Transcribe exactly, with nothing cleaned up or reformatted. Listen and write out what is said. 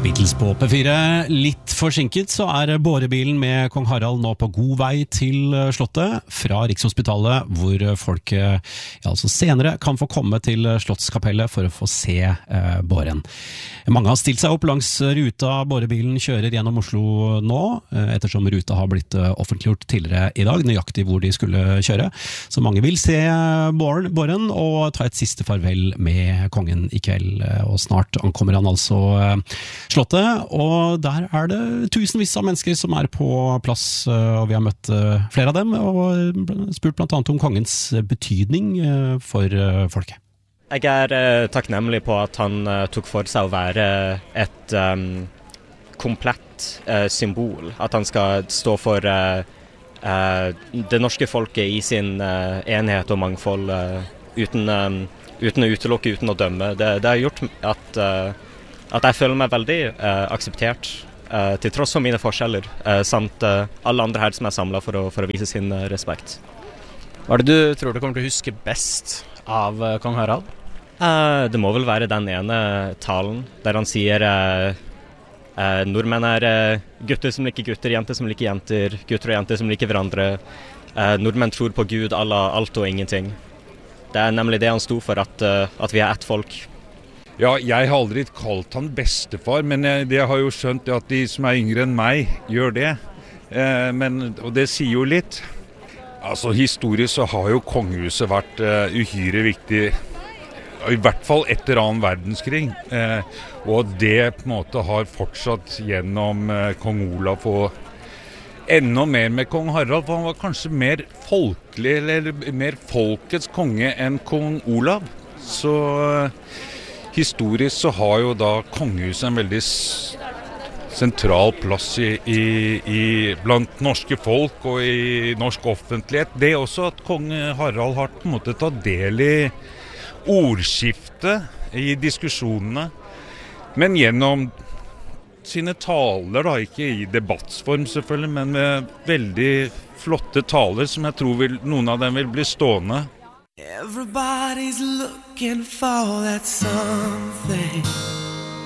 Beatles på P fire. Litt forsinket så er bårebilen med Kong Harald nå på god vei til slottet fra Rikshospitalet, hvor folk ja, altså senere kan få komme til Slottskapellet for å få se eh, båren. Mange har stilt seg opp langs ruta bårebilen kjører gjennom Oslo nå, eh, ettersom ruta har blitt eh, offentliggjort tidligere i dag, nøyaktig hvor de skulle kjøre. Så mange vil se båren, båren og ta et siste farvel med kongen i kveld, og snart ankommer han altså eh, Slottet, og der er det tusenvis av mennesker som er på plass, og vi har møtt flere av dem og spurt blant annet om kongens betydning for folket. Jeg er uh, takknemlig på at han uh, tok for seg å være et um, komplett uh, symbol, at han skal stå for uh, uh, det norske folket i sin uh, enhet og mangfold uh, uten, um, uten å utelukke, uten å dømme. Det, det har gjort at uh, at jeg føler meg veldig uh, akseptert, uh, til tross for mine forskjeller, uh, samt uh, alle andre her som er samlet for å, for å vise sin uh, respekt. Hva er det du tror du kommer til å huske best av uh, Kong Harald? Uh, det må vel være den ene talen, der han sier uh, uh, nordmenn er uh, gutter som liker gutter, jenter som liker jenter, gutter og jenter som liker hverandre. Uh, nordmenn tror på Gud, Allah, alt og ingenting. Det er nemlig det han sto for, at, uh, at vi er ett folk. Ja, jeg har aldri kalt han bestefar, men jeg, jeg har jo skjønt at de som er yngre enn meg gjør det. Eh, men, og det sier jo litt. Altså, historisk så har jo kongehuset vært uh, uhyre viktig, i hvert fall etter annen verdenskrig. Eh, og det på en måte har fortsatt gjennom uh, kong Olav og enda mer med kong Harald, for han var kanskje mer folkelig, eller mer folkets konge enn kong Olav. Så uh, historisk så har jo da kongehuset en veldig sentral plass i, i, i blant norske folk og i norsk offentlighet. Det er også at kong Harald har på en måte tatt del i ordskiftet, i diskusjonene, men gjennom sine taler, da, ikke i debattsform selvfølgelig, men med veldig flotte taler som jeg tror vil, noen av dem vil bli stående. Everybody's looking for that something.